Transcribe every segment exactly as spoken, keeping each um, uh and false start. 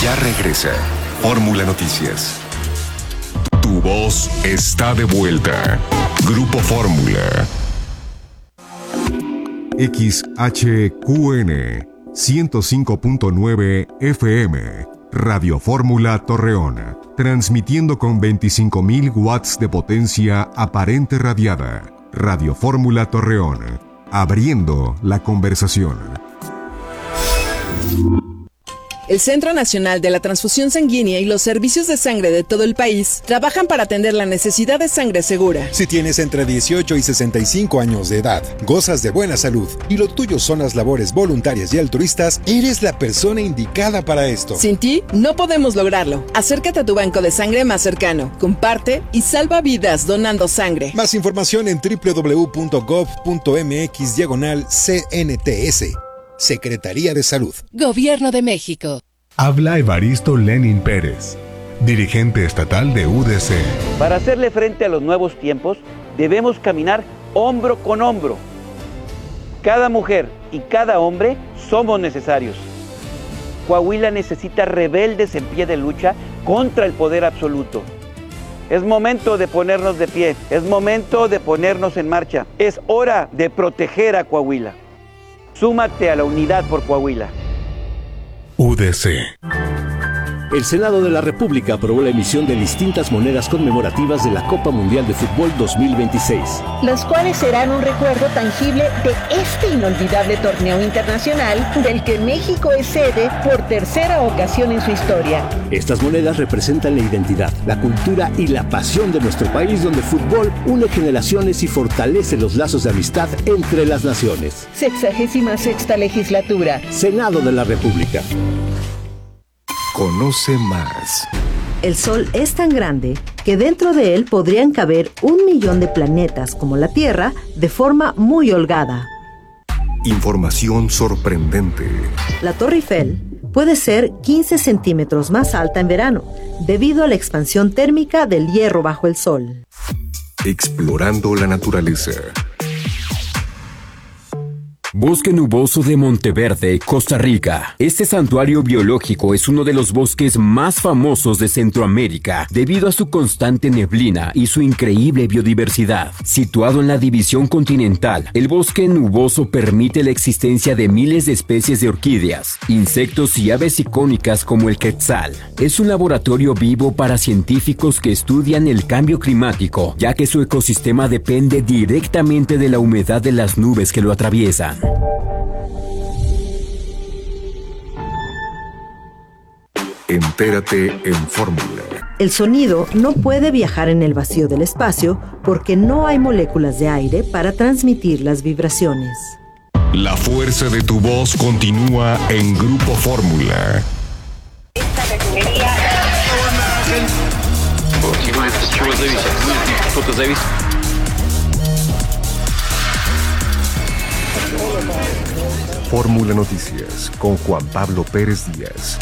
Ya regresa Fórmula Noticias. Tu voz está de vuelta. Grupo Fórmula. X H Q N ciento cinco punto nueve F M. Radio Fórmula Torreón. Transmitiendo con veinticinco mil watts de potencia aparente radiada. Radio Fórmula Torreón. Abriendo la conversación. El Centro Nacional de la Transfusión Sanguínea y los servicios de sangre de todo el país trabajan para atender la necesidad de sangre segura. Si tienes entre dieciocho y sesenta y cinco años de edad, gozas de buena salud y lo tuyo son las labores voluntarias y altruistas, eres la persona indicada para esto. Sin ti, no podemos lograrlo. Acércate a tu banco de sangre más cercano, comparte y salva vidas donando sangre. Más información en doble u doble u doble u punto gov punto m x diagonal C N T S. Secretaría de Salud. Gobierno de México. Habla Evaristo Lenin Pérez, dirigente estatal de U D C. Para hacerle frente a los nuevos tiempos, debemos caminar hombro con hombro. Cada mujer y cada hombre somos necesarios. Coahuila necesita rebeldes en pie de lucha contra el poder absoluto. Es momento de ponernos de pie, es momento de ponernos en marcha. Es hora de proteger a Coahuila. Súmate a la unidad por Coahuila. U D C. El Senado de la República aprobó la emisión de distintas monedas conmemorativas de la Copa Mundial de Fútbol dos mil veintiséis. Las cuales serán un recuerdo tangible de este inolvidable torneo internacional del que México es sede por tercera ocasión en su historia. Estas monedas representan la identidad, la cultura y la pasión de nuestro país, donde el fútbol une generaciones y fortalece los lazos de amistad entre las naciones. Sexagésima sexta legislatura. Senado de la República. Conoce más. El Sol es tan grande que dentro de él podrían caber un millón de planetas como la Tierra de forma muy holgada. Información sorprendente. La Torre Eiffel puede ser quince centímetros más alta en verano, debido a la expansión térmica del hierro bajo el Sol. Explorando la naturaleza. Bosque Nuboso de Monteverde, Costa Rica. Este santuario biológico es uno de los bosques más famosos de Centroamérica debido a su constante neblina y su increíble biodiversidad. Situado en la división continental, el bosque nuboso permite la existencia de miles de especies de orquídeas, insectos y aves icónicas como el quetzal. Es un laboratorio vivo para científicos que estudian el cambio climático, ya que su ecosistema depende directamente de la humedad de las nubes que lo atraviesan. Entérate en Fórmula. El sonido no puede viajar en el vacío del espacio porque no hay moléculas de aire para transmitir las vibraciones. La fuerza de tu voz continúa en Grupo Fórmula. Fórmula Noticias con Juan Pablo Pérez Díaz.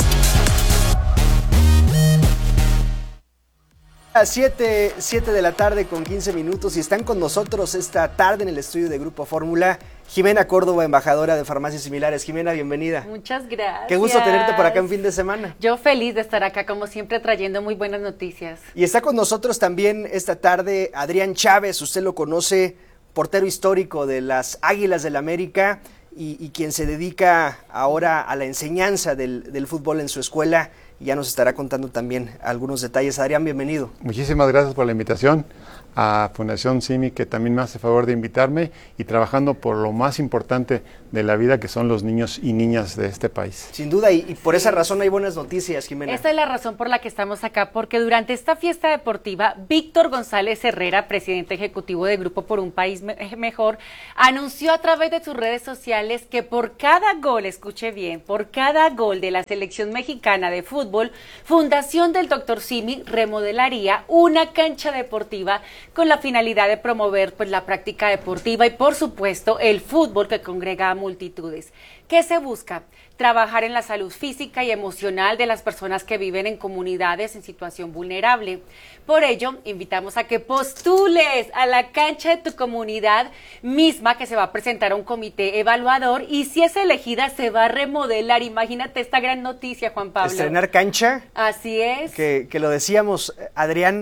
A siete de la tarde con quince minutos y están con nosotros esta tarde en el estudio de Grupo Fórmula Jimena Córdoba, embajadora de Farmacias Similares. Jimena, bienvenida. Muchas gracias. Qué gusto tenerte por acá en fin de semana. Yo feliz de estar acá, como siempre, trayendo muy buenas noticias. Y está con nosotros también esta tarde Adrián Chávez, usted lo conoce, portero histórico de las Águilas del América y, y quien se dedica ahora a la enseñanza del, del fútbol en su escuela. Y ya nos estará contando también algunos detalles. Adrián, bienvenido. Muchísimas gracias por la invitación a Fundación Simi, que también me hace favor de invitarme, y trabajando por lo más importante de la vida, que son los niños y niñas de este país. Sin duda, y, y por esa razón hay buenas noticias, Jimena. Esta es la razón por la que estamos acá, porque durante esta fiesta deportiva, Víctor González Herrera, presidente ejecutivo de Grupo por un País Mejor, anunció a través de sus redes sociales que por cada gol, escuche bien, por cada gol de la selección mexicana de fútbol, Fundación del Doctor Simi remodelaría una cancha deportiva con la finalidad de promover pues la práctica deportiva y por supuesto el fútbol que congrega a multitudes. ¿Qué se busca? Trabajar en la salud física y emocional de las personas que viven en comunidades en situación vulnerable. Por ello, invitamos a que postules a la cancha de tu comunidad misma, que se va a presentar a un comité evaluador, y si es elegida se va a remodelar. Imagínate esta gran noticia, Juan Pablo. Estrenar cancha. Así es. Que, que lo decíamos, Adrián,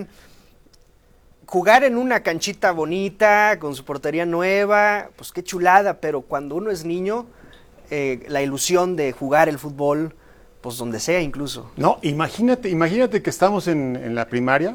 jugar en una canchita bonita, con su portería nueva, pues qué chulada, pero cuando uno es niño, eh, la ilusión de jugar el fútbol, pues donde sea incluso. No, imagínate, imagínate que estamos en, en la primaria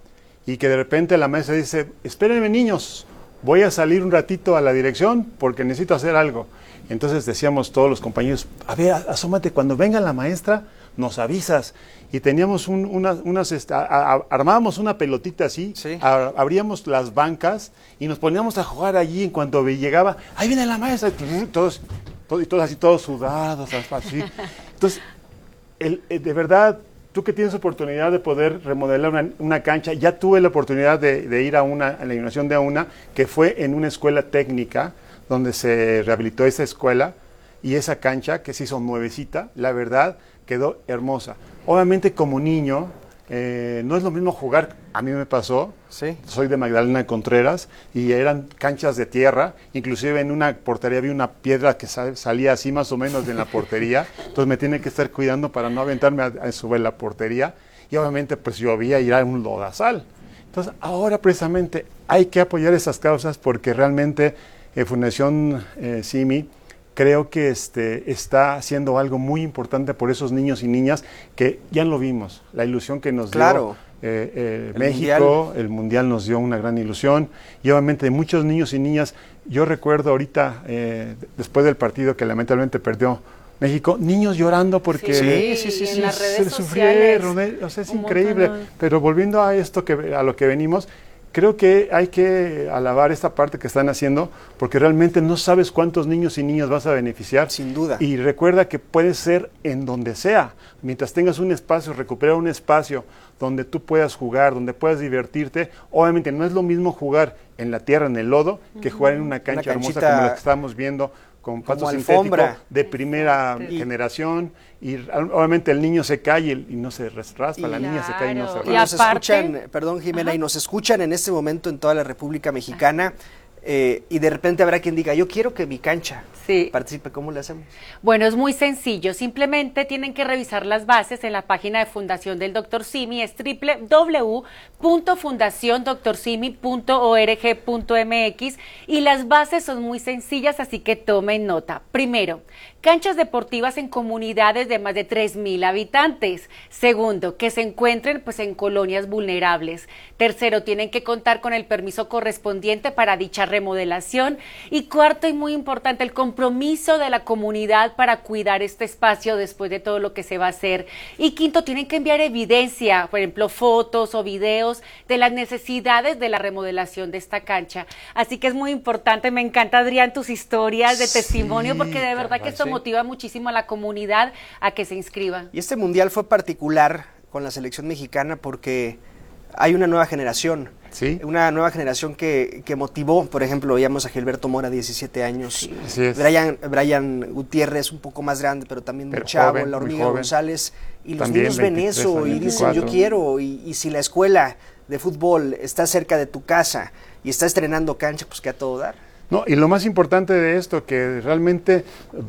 y que de repente la maestra dice, espérenme niños, voy a salir un ratito a la dirección porque necesito hacer algo. Entonces decíamos todos los compañeros, a ver, asómate, cuando venga la maestra, nos avisas. Y teníamos un, una, unas, este, a, a, armábamos una pelotita así, sí. a, abríamos las bancas y nos poníamos a jugar allí. En cuanto llegaba, ahí viene la maestra, y todos, todos, y todos así, todos sudados, así. Entonces, el, el, de verdad, tú que tienes oportunidad de poder remodelar una, una cancha, ya tuve la oportunidad de, de ir a una, a la inauguración de una, que fue en una escuela técnica, donde se rehabilitó esa escuela, y esa cancha, que se hizo nuevecita, la verdad, quedó hermosa. Obviamente como niño, eh, no es lo mismo jugar, a mí me pasó, ¿sí? Soy de Magdalena Contreras, y eran canchas de tierra, inclusive en una portería había una piedra que sal, salía así más o menos de la portería, entonces me tiene que estar cuidando para no aventarme a, a subir la portería, y obviamente pues llovía y era un lodazal. Entonces ahora precisamente hay que apoyar esas causas porque realmente eh, Fundación eh, Simi creo que este, está haciendo algo muy importante por esos niños y niñas que ya lo vimos, la ilusión que nos claro. dio eh, eh, el México, mundial. El Mundial nos dio una gran ilusión, y obviamente muchos niños y niñas, yo recuerdo ahorita, eh, después del partido que lamentablemente perdió México, niños llorando porque sí, sí, sí, sí, en las redes se sufrieron, eh, o sea, es increíble, montón. Pero volviendo a esto, que a lo que venimos, creo que hay que alabar esta parte que están haciendo, porque realmente no sabes cuántos niños y niñas vas a beneficiar. Sin duda. Y recuerda que puede ser en donde sea. Mientras tengas un espacio, recuperar un espacio donde tú puedas jugar, donde puedas divertirte. Obviamente no es lo mismo jugar en la tierra, en el lodo, que uh-huh. jugar en una cancha una hermosa como la que estamos viendo, con pasto sintético de primera y, generación, y obviamente el niño se cae y, y no se raspa, sí, la niña claro. se cae y no se raspa. Y nos escuchan, perdón Jimena, ajá. y nos escuchan en este momento en toda la República Mexicana, eh, y de repente habrá quien diga, yo quiero que mi cancha sí. participe, ¿cómo le hacemos? Bueno, es muy sencillo, simplemente tienen que revisar las bases en la página de Fundación del doctor Simi, es doble u doble u doble u punto fundación doctor simi punto org punto m x, y las bases son muy sencillas, así que tomen nota. Primero, canchas deportivas en comunidades de más de tres mil habitantes. Segundo, que se encuentren pues en colonias vulnerables. Tercero, tienen que contar con el permiso correspondiente para dicha remodelación. Y cuarto, y muy importante, el compromiso de la comunidad para cuidar este espacio después de todo lo que se va a hacer. Y quinto, tienen que enviar evidencia, por ejemplo, fotos o videos de las necesidades de la remodelación de esta cancha. Así que es muy importante, me encanta, Adrián, tus historias de testimonio, sí, porque de verdad que esto sí. motiva muchísimo a la comunidad a que se inscriba. Y este mundial fue particular con la selección mexicana porque hay una nueva generación. ¿Sí? Una nueva generación que, que motivó, por ejemplo, veíamos a Gilberto Mora, diecisiete años, sí, Brian, Brian Gutiérrez, un poco más grande, pero también pero muy chavo, joven, la Hormiga González, y los niños ven eso años, y dicen, veinticuatro. Yo quiero, y, y si la escuela de fútbol está cerca de tu casa y está estrenando cancha, pues que a todo dar. No, y lo más importante de esto, que realmente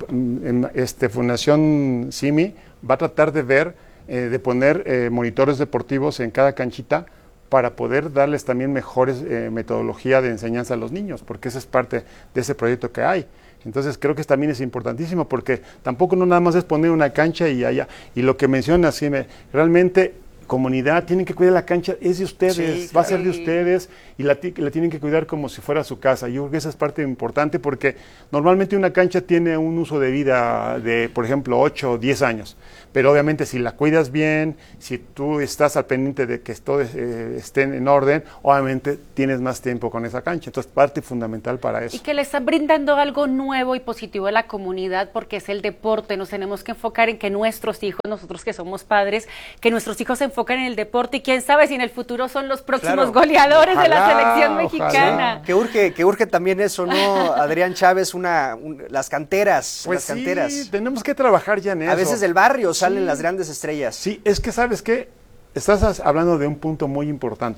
este, Fundación Simi va a tratar de ver, eh, de poner eh, monitores deportivos en cada canchita para poder darles también mejores eh, metodología de enseñanza a los niños, porque esa es parte de ese proyecto que hay. Entonces creo que también es importantísimo, porque tampoco no nada más es poner una cancha y allá, y lo que mencionas, Simi, realmente comunidad, tienen que cuidar la cancha, es de ustedes, sí, va a ser de ustedes, y la, la tienen que cuidar como si fuera su casa. Yo creo que esa es parte importante, porque normalmente una cancha tiene un uso de vida de, por ejemplo, ocho o diez años, pero obviamente si la cuidas bien, si tú estás al pendiente de que todo eh, esté en orden, obviamente tienes más tiempo con esa cancha. Entonces, parte fundamental para eso. Y que le están brindando algo nuevo y positivo a la comunidad, porque es el deporte. Nos tenemos que enfocar en que nuestros hijos, nosotros que somos padres, que nuestros hijos se enfocan en el deporte y quién sabe si en el futuro son los próximos Claro. goleadores Ojalá, de la selección mexicana. Que urge, que urge también eso, ¿no, Adrián Chávez? Una, un- las canteras, Pues las canteras. sí, tenemos que trabajar ya en eso. A veces del barrio Sí. salen las grandes estrellas. Sí, es que ¿sabes qué? Estás hablando de un punto muy importante.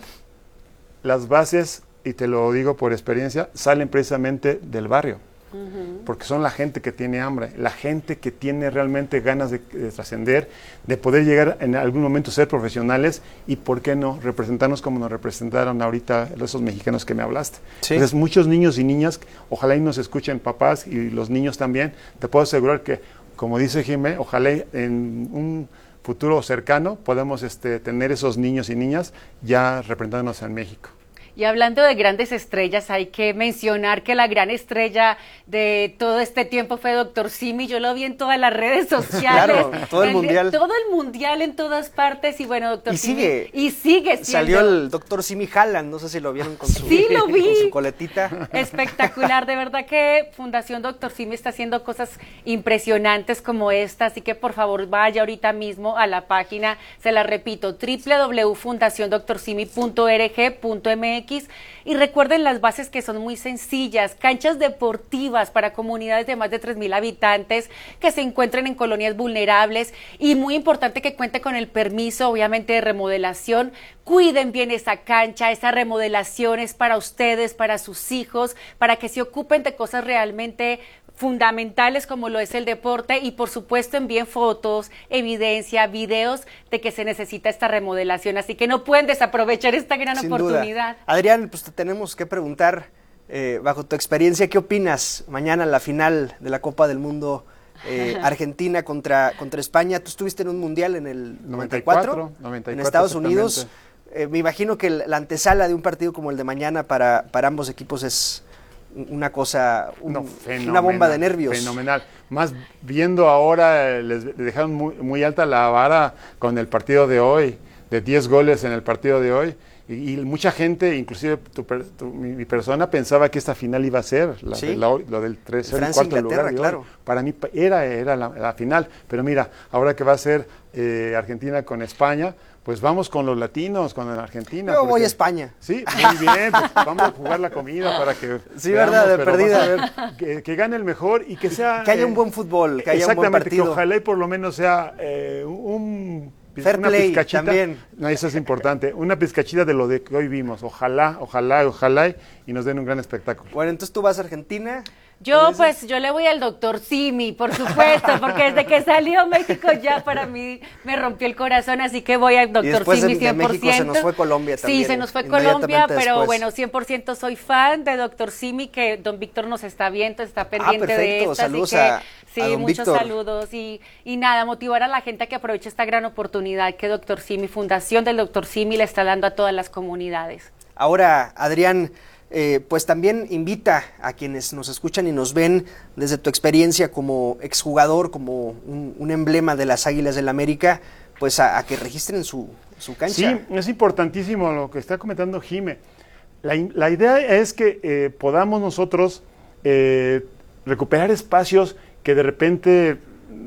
Las bases, y te lo digo por experiencia, salen precisamente del barrio. Porque son la gente que tiene hambre, la gente que tiene realmente ganas de, de trascender, de poder llegar en algún momento a ser profesionales y, ¿por qué no?, representarnos como nos representaron ahorita esos mexicanos que me hablaste. Sí. Entonces, muchos niños y niñas, ojalá y nos escuchen papás y los niños también, te puedo asegurar que, como dice Jimé, ojalá y en un futuro cercano podamos este, tener esos niños y niñas ya representándonos en México. Y hablando de grandes estrellas, hay que mencionar que la gran estrella de todo este tiempo fue Doctor Simi. Yo lo vi en todas las redes sociales. Claro, todo el En- mundial. Todo el mundial en todas partes. Y bueno, Doctor Y Simi. sigue. Y sigue siendo. Salió el doctor Simi Haaland, no sé si lo vieron con su, Sí, lo vi. con su coletita. Espectacular, de verdad que Fundación Doctor Simi está haciendo cosas impresionantes como esta, así que por favor vaya ahorita mismo a la página, se la repito, doble u doble u doble u punto fundación doctor simi punto org punto m x y recuerden las bases que son muy sencillas, canchas deportivas para comunidades de más de tres mil habitantes que se encuentren en colonias vulnerables y muy importante que cuente con el permiso obviamente de remodelación. Cuiden bien esa cancha, esa remodelación es para ustedes, para sus hijos, para que se ocupen de cosas realmente fundamentales como lo es el deporte y por supuesto envíen fotos, evidencia, videos de que se necesita esta remodelación, así que no pueden desaprovechar esta gran Sin oportunidad. duda. Adrián, pues te tenemos que preguntar, eh, bajo tu experiencia, ¿qué opinas mañana en la final de la Copa del Mundo eh, Argentina contra, contra España? Tú estuviste en un mundial en el noventa y cuatro, noventa y cuatro, en Estados exactamente. Unidos. Eh, me imagino que la antesala de un partido como el de mañana para, para ambos equipos es una cosa, un- No, una bomba de nervios. Fenomenal. Más viendo ahora, eh, les dejaron muy, muy alta la vara con el partido de hoy, de diez goles en el partido de hoy. Y, y mucha gente, inclusive tu per- tu- mi, mi persona, pensaba que esta final iba a ser la, Sí. de la- lo del tercer y Francia, cuarto Inglaterra, lugar. de hoy. claro. Para mí pa- era, era la, la final. Pero mira, ahora que va a ser eh, Argentina con España, pues vamos con los latinos, con la Argentina. Yo voy porque- a España. Sí, muy bien, pues vamos a jugar la comida para que Sí, verdad, de pero perdida. vamos a ver que, que gane el mejor y que sea... Que haya eh, un buen fútbol, que haya un buen exactamente, partido. que ojalá y por lo menos sea eh, un... Fair una play pizcachita. también. No, eso es importante. Una pizcachita de lo de que hoy vimos. Ojalá, ojalá, ojalá y nos den un gran espectáculo. Bueno, entonces tú vas a Argentina. Yo pues yo le voy al doctor Simi, por supuesto, porque desde que salió México ya para mí me rompió el corazón, así que voy al Y doctor después de- Simi de cien por ciento. México se nos fue Colombia también, Sí, se nos fue inmediatamente Colombia, pero después. bueno, cien por ciento soy fan de doctor Simi, que don Víctor nos está viendo, está pendiente de Ah, perfecto. esto, Saludos así que a- sí, a don muchos Víctor. saludos y, y nada, motivar a la gente a que aproveche esta gran oportunidad que doctor Simi, Fundación del doctor Simi le está dando a todas las comunidades. Ahora, Adrián, eh, pues también invita a quienes nos escuchan y nos ven desde tu experiencia como exjugador, como un, un emblema de las Águilas del América, pues a, a que registren su, su cancha. Sí, es importantísimo lo que está comentando Jime. La, in- la idea es que eh, podamos nosotros eh, recuperar espacios que de repente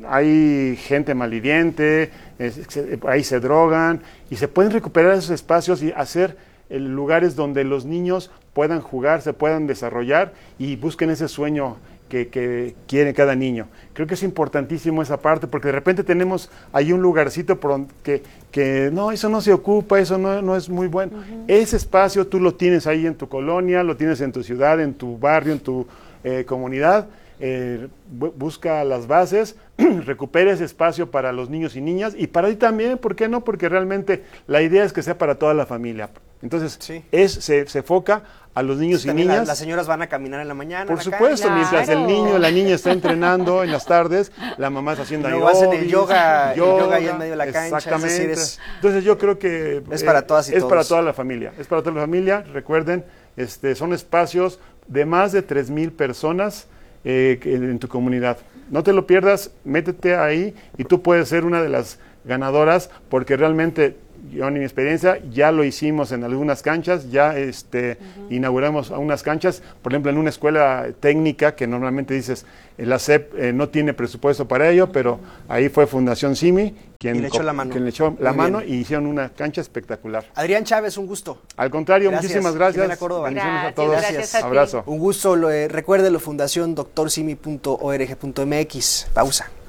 hay gente malviviente, eh, se- ahí se drogan, y se pueden recuperar esos espacios y hacer eh, lugares donde los niños puedan jugar, se puedan desarrollar y busquen ese sueño que, que quiere cada niño. Creo que es importantísimo esa parte, porque de repente tenemos ahí un lugarcito por donde que, que no, eso no se ocupa, eso no, no es muy bueno. Uh-huh. Ese espacio tú lo tienes ahí en tu colonia, lo tienes en tu ciudad, en tu barrio, en tu eh, comunidad. Eh, bu- busca las bases, recupera ese espacio para los niños y niñas y para ti también, ¿por qué no? Porque realmente la idea es que sea para toda la familia. Entonces, Sí. es, se, se enfoca a los niños Sí, y también la- niñas. las señoras van a caminar en la mañana. Por a la supuesto, calle. mientras el Claro. niño, la niña está entrenando en las tardes, la mamá está haciendo Luego hacen el aeróbics, yoga- el yoga ahí en medio de la cancha, es Exactamente. decir, es- Entonces yo creo que Es para todas y es todos. para toda la familia. Es para toda la familia. Recuerden, este, son espacios de más de tres mil personas eh, que- en tu comunidad. No te lo pierdas, métete ahí y tú puedes ser una de las ganadoras porque realmente yo en mi experiencia ya lo hicimos en algunas canchas, ya este, uh-huh. inauguramos unas canchas, por ejemplo en una escuela técnica que normalmente dices, la S E P eh, no tiene presupuesto para ello, uh-huh. pero ahí fue Fundación Simi quien, le echó la mano, quien le echó la Muy mano bien. y hicieron una cancha espectacular. Adrián Chávez, un gusto. Al contrario, gracias. muchísimas gracias. Bendiciones a todos. Gracias. Abrazo. Un gusto, lo, eh, recuérdelo, fundación doctor simi punto org punto m x. Pausa.